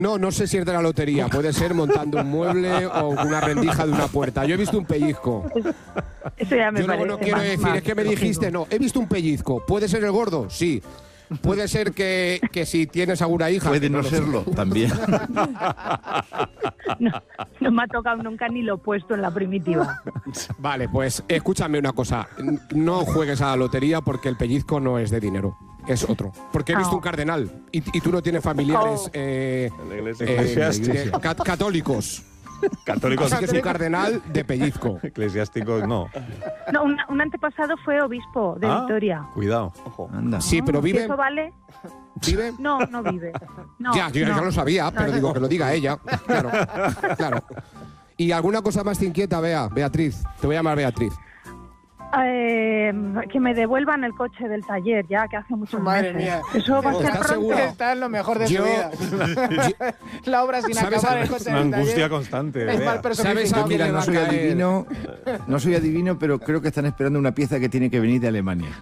No sé si es de la lotería. Puede ser montando un mueble o una rendija de una puerta. Yo he visto un pellizco. Eso ya me Yo parece no quiero más, decir, es que me dijiste, no, he visto un pellizco. ¿Puede ser el gordo? Sí. Puede ser que si tienes alguna hija. Puede no serlo, también. No me ha tocado nunca ni lo opuesto en la primitiva. Vale, pues escúchame una cosa. No juegues a la lotería porque el pellizco no es de dinero. Es otro. Porque he visto un cardenal y tú no tienes familiares católicos. Católicos. Así que es un cardenal de pellizco. Eclesiásticos no. No, un antepasado fue obispo de Vitoria. Cuidado. Ojo. Anda. Sí, pero vive. ¿Eso vale? ¿Vive? No vive. No, ya, yo ya lo sabía, pero digo que lo diga ella. Claro. ¿Y alguna cosa más te inquieta, Beatriz? Te voy a llamar Beatriz. Que me devuelvan el coche del taller, ya que hace muchos Madre meses. mía. Eso va a ser ¿Estás pronto. segura? Está en lo mejor de su vida. La obra sin ¿Sabes acabar, el algo? coche Una del angustia taller. constante. Es Bea. mal ¿Sabes personificado. a quién le Mira, va no a soy caer? adivino, pero creo que están esperando una pieza que tiene que venir de Alemania.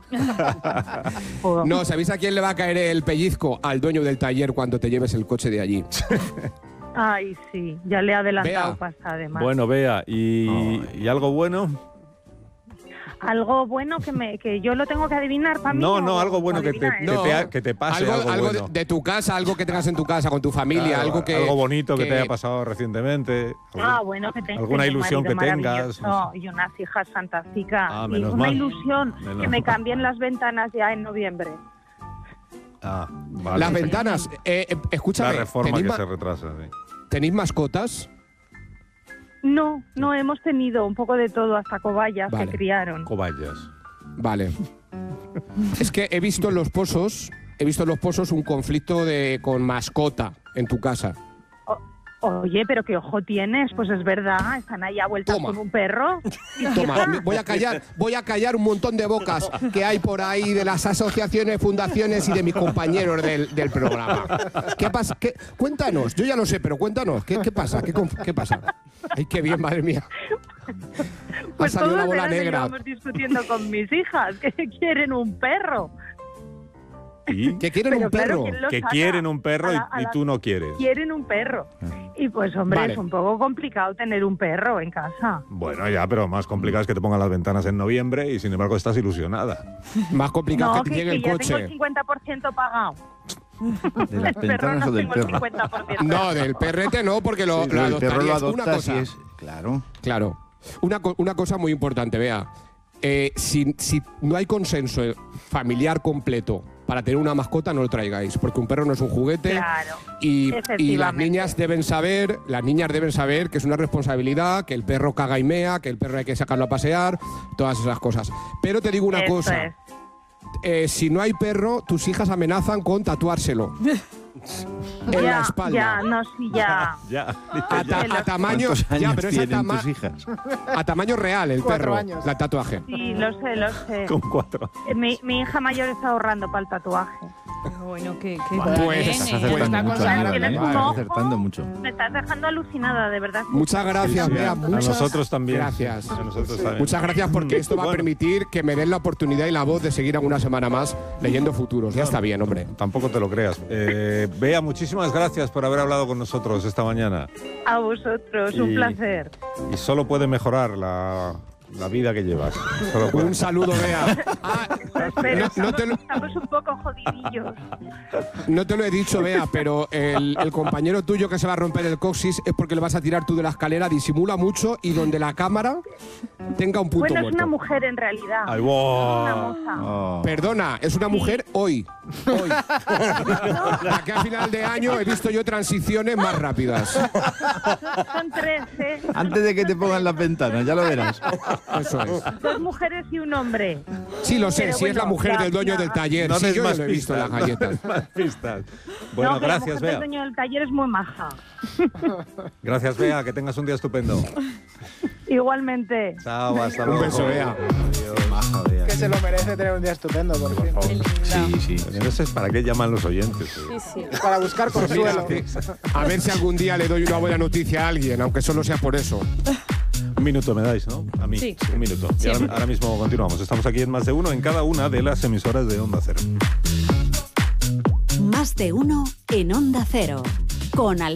No, ¿sabéis a quién le va a caer el pellizco? Al dueño del taller cuando te lleves el coche de allí. Ay, sí, ya le he adelantado Bea. pasta, además. Bueno, Bea, ¿y algo bueno? Algo bueno que yo lo tengo que adivinar para mí. No, algo bueno que adivinar, te pase. Algo bueno. de tu casa, algo que tengas en tu casa, con tu familia, Claro, algo bonito que te haya pasado recientemente. Bueno, que tengo alguna un ilusión marido que tengas. maravilloso y unas hijas fantásticas. Y menos una mal. ilusión Menos que me mal. cambien las ventanas ya en noviembre. Vale. Las ventanas. Escúchame, La reforma ¿tenéis, que se retrasa, sí. ¿tenéis mascotas? No hemos tenido un poco de todo, hasta cobayas Vale. que criaron. Cobayas. Vale. Es que he visto en los pozos un conflicto con mascota en tu casa. Oye, pero qué ojo tienes, pues es verdad, están ahí a vueltas Toma. con un perro. Toma, voy a callar un montón de bocas que hay por ahí de las asociaciones, fundaciones y de mis compañeros del programa. ¿Qué pasa? Cuéntanos, yo ya lo sé, pero cuéntanos, ¿qué pasa? ¿Qué pasa? Ay, qué bien, madre mía. Pues ha salido todo la bola el verano negra. llevamos discutiendo con mis hijas, que quieren un perro. ¿Y? ¿Que quieren Pero un claro, perro? ¿quién lo Que saca? quieren un perro A y la- tú no quieres. Quieren un perro. Y pues, hombre, Vale. es un poco complicado tener un perro en casa. Bueno, ya, pero más complicado es que te pongan las ventanas en noviembre y sin embargo estás ilusionada. Más complicado No, que te llegue el ya coche. tengo el 50% pagado. ¿De las El perro ventanas no o del tengo el perro? 50%. No, del perrete no, porque lo Pero el perro lo adoptarías. Una adoptas cosa. y es... Claro. Claro. Una cosa muy importante, Bea. Si no hay consenso familiar completo para tener una mascota, no lo traigáis, porque un perro no es un juguete. Claro, y las efectivamente. niñas deben saber que es una responsabilidad, que el perro caga y mea, que el perro hay que sacarlo a pasear, todas esas cosas. Pero te digo una Eso cosa. es. Si no hay perro, tus hijas amenazan con tatuárselo. En la espalda. Ya, no, sí, ya. Ya. A tamaño, ¿Cuántos años ya, pero es tienen tus hijas? a tamaño real el 4 perro, años. el tatuaje. Sí, lo sé. Con 4. Mi hija mayor está ahorrando para el tatuaje. Bueno, que Pues, bien, Estás ¿eh? acertando Está mucho, consagrado, Aníbal, ¿eh? Estás Ojo. acertando mucho. Me estás dejando alucinada, de verdad. Muchas gracias, Bea. A Muchas nosotros también. gracias. A nosotros también. Muchas gracias porque esto va a Bueno. permitir que me den la oportunidad y la voz de seguir alguna semana más leyendo futuros. Ya está bien, hombre. Tampoco te lo creas. Bea, muchísimas gracias por haber hablado con nosotros esta mañana. A vosotros, un Y- placer. Y solo puede mejorar la vida que llevas. Solo puede. Un saludo, Bea. Pero no te lo- estamos un poco jodidillos. No te lo he dicho, Bea, pero el compañero tuyo que se va a romper el coxis es porque le vas a tirar tú de la escalera, disimula mucho y donde la cámara tenga un punto Bueno, es muerto. una mujer en realidad. Ay, Es wow. una moza. Oh. Perdona, es una mujer hoy. Aquí a final de año he visto yo transiciones más rápidas. Son 13, Antes de que te pongan las ventanas, ya lo verás. Eso es. 2 mujeres y un hombre. Sí, lo sé, Pero si es la bueno, mujer del dueño del taller. No Sí, des yo ya más lo he visto en las pistas. galletas. No des más pistas. Bueno, No, que la gracias, mujer del Bea. dueño del taller es muy maja. Gracias, Bea. Que tengas un día estupendo. Igualmente. Chao, hasta Un luego. beso, Bea. Maja, Bea. Que se lo merece tener un día estupendo, por fin. Sí. Pero no sé para qué llaman los oyentes. Sí, sí. Para buscar consuelo. A ver si algún día le doy una buena noticia a alguien, aunque solo sea por eso. Un minuto me dais, ¿no? A mí. Sí. Un minuto. Y Sí. ahora mismo continuamos. Estamos aquí en Más de Uno en cada una de las emisoras de Onda Cero. Más de uno en Onda Cero. Con